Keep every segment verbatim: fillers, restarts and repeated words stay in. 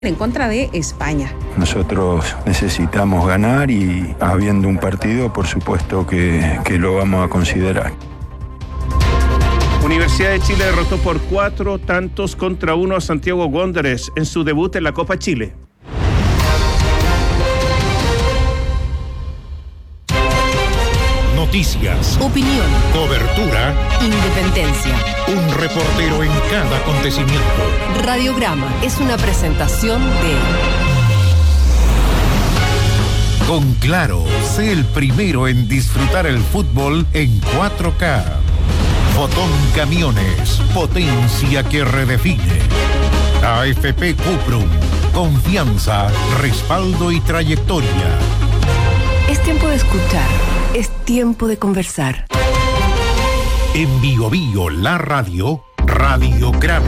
en contra de España. Nosotros necesitamos ganar y habiendo un partido, por supuesto que, que lo vamos a considerar. Universidad de Chile derrotó por cuatro tantos contra uno a Santiago Wanderers en su debut en la Copa Chile. Noticias, opinión, cobertura, independencia. Un reportero en cada acontecimiento. Radiograma es una presentación de... Con Claro, sé el primero en disfrutar el fútbol en cuatro K. Fotón Camiones, potencia que redefine. A F P Cuprum, confianza, respaldo y trayectoria. Es tiempo de escuchar, es tiempo de conversar. En Bio Bio, la radio, Radiograma.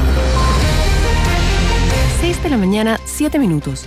seis de la mañana, siete minutos.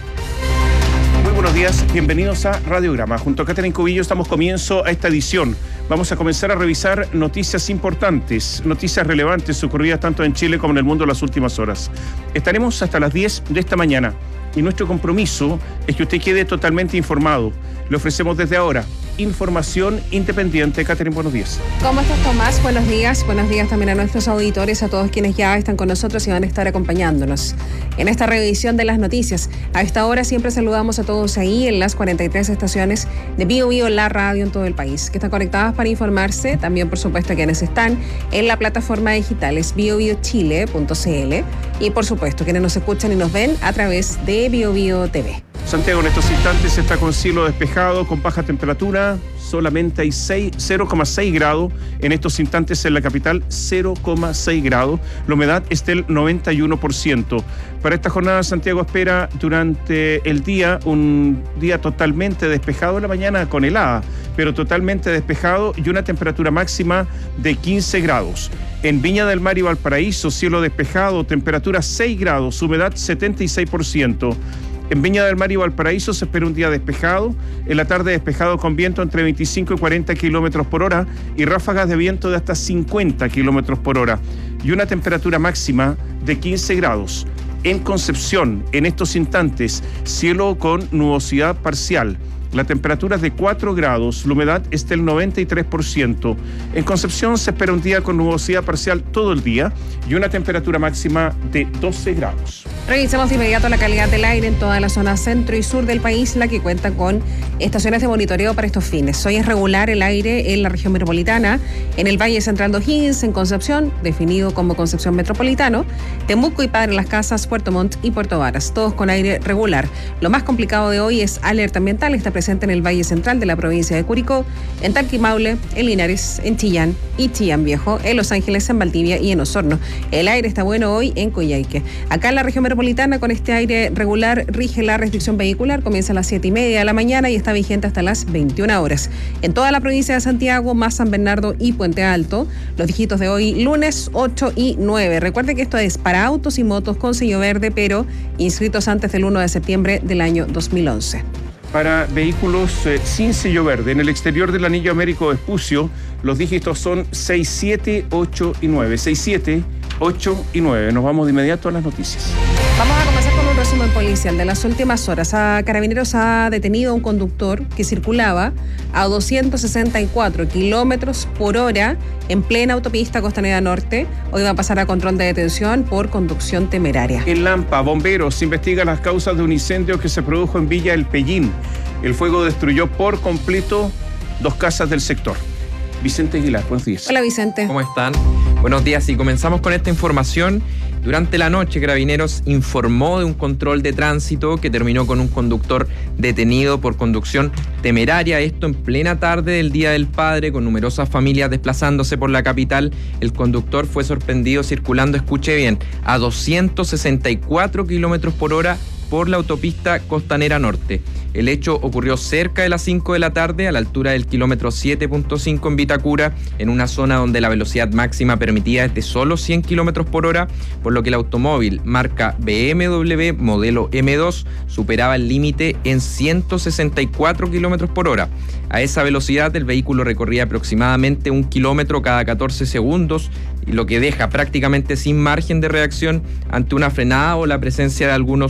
Muy buenos días, bienvenidos a Radiograma. Junto a Catherine Cubillo estamos comienzo a esta edición. Vamos a comenzar a revisar noticias importantes, noticias relevantes ocurridas tanto en Chile como en el mundo en las últimas horas. Estaremos hasta las diez de esta mañana y nuestro compromiso es que usted quede totalmente informado. Le ofrecemos desde ahora información independiente. Catherine, buenos días. ¿Cómo estás, Tomás? Buenos días. Buenos días también a nuestros auditores, a todos quienes ya están con nosotros y van a estar acompañándonos en esta revisión de las noticias. A esta hora siempre saludamos a todos ahí en las cuarenta y tres estaciones de Bio Bio, la radio en todo el país, que están conectadas para informarse. También, por supuesto, quienes están en la plataforma digital es bio bio chile punto c l y, por supuesto, quienes nos escuchan y nos ven a través de Bio Bio T V. Santiago en estos instantes está con cielo despejado, con baja temperatura, solamente hay cero coma seis grados, en estos instantes en la capital cero coma seis grados, la humedad es del noventa y uno por ciento. Para esta jornada Santiago espera durante el día un día totalmente despejado, en la mañana con helada, pero totalmente despejado y una temperatura máxima de quince grados. En Viña del Mar y Valparaíso, cielo despejado, temperatura seis grados, humedad setenta y seis por ciento. En Viña del Mar y Valparaíso se espera un día despejado, en la tarde despejado con viento entre veinticinco y cuarenta kilómetros por hora y ráfagas de viento de hasta cincuenta kilómetros por hora y una temperatura máxima de quince grados. En Concepción, en estos instantes, cielo con nubosidad parcial. La temperatura es de cuatro grados, la humedad es del noventa y tres por ciento. En Concepción se espera un día con nubosidad parcial todo el día y una temperatura máxima de doce grados. Revisamos de inmediato la calidad del aire en toda la zona centro y sur del país, la que cuenta con estaciones de monitoreo para estos fines. Hoy es regular el aire en la región metropolitana, en el Valle Central de O'Higgins, en Concepción, definido como Concepción Metropolitano, Temuco y Padre Las Casas, Puerto Montt y Puerto Varas, todos con aire regular. Lo más complicado de hoy es alerta ambiental, está presente en el Valle Central de la provincia de Curicó, en Talquimaule, en Linares, en Chillán y Chillán Viejo, en Los Ángeles, en Valdivia y en Osorno. El aire está bueno hoy en Coyhaique. Acá en la región metropolitana, con este aire regular, rige la restricción vehicular, comienza a las siete y media de la mañana y está vigente hasta las veintiuna horas. En toda la provincia de Santiago, más San Bernardo y Puente Alto, los dígitos de hoy, lunes ocho y nueve. Recuerde que esto es para autos y motos con sello verde, pero inscritos antes del uno de septiembre del año dos mil once. Para vehículos eh, sin sello verde, en el exterior del anillo Américo Vespucio, los dígitos son seis, siete, ocho y nueve. seis, siete, ocho y nueve. Nos vamos de inmediato a las noticias. Vamos a comenzar con un resumen policial de las últimas horas. A Carabineros ha detenido a un conductor que circulaba a doscientos sesenta y cuatro kilómetros por hora en plena autopista Costanera Norte. Hoy va a pasar a control de detención por conducción temeraria. En Lampa, bomberos investigan las causas de un incendio que se produjo en Villa El Pellín. El fuego destruyó por completo dos casas del sector. Vicente Aguilar, buenos días. Hola, Vicente. ¿Cómo están? Buenos días y comenzamos con esta información. Durante la noche, Carabineros informó de un control de tránsito que terminó con un conductor detenido por conducción temeraria. Esto en plena tarde del Día del Padre, con numerosas familias desplazándose por la capital. El conductor fue sorprendido circulando, escuche bien, a doscientos sesenta y cuatro kilómetros por hora por la autopista Costanera Norte. El hecho ocurrió cerca de las cinco de la tarde, a la altura del kilómetro siete punto cinco en Vitacura, en una zona donde la velocidad máxima permitida es de solo cien kilómetros por hora, por lo que el automóvil marca B M W modelo M dos superaba el límite en ciento sesenta y cuatro kilómetros por hora. A esa velocidad el vehículo recorría aproximadamente un kilómetro cada catorce segundos, y lo que deja prácticamente sin margen de reacción ante una frenada o la presencia de algunos otros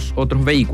vehículos.